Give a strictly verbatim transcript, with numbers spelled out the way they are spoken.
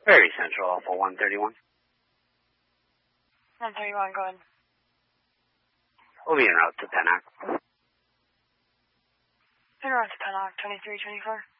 Very Central, Alpha one thirty-one. one thirty-one, go ahead. We'll be en route to Pennock. En route to Pennock, twenty-three twenty-four.